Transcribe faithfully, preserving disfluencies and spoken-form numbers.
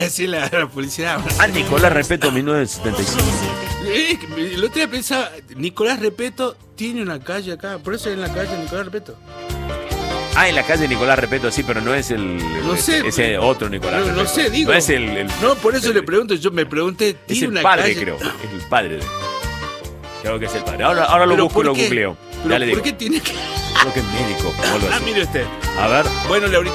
Sí, la, la publicidad. Ah, Nicolás Repeto, mil novecientos setenta y cinco. Eh, el otro día pensaba, Nicolás Repeto tiene una calle acá, por eso es en la calle Nicolás Repeto. Ah, en la calle Nicolás Repeto, sí, pero no es el... No sé. Ese otro Nicolás No, Repeto. no sé, digo. No es el... el no, por eso el, le pregunto, yo me pregunté, es ¿tiene el una padre, calle? creo. Es el padre. De... Creo que es el padre. Ahora, ahora lo ¿Pero busco y por lo qué? googleo. ¿Pero Ya le por digo. qué tiene que...? Creo que es médico o algo Ah, así. mire usted. A ver. Bueno, Laurita.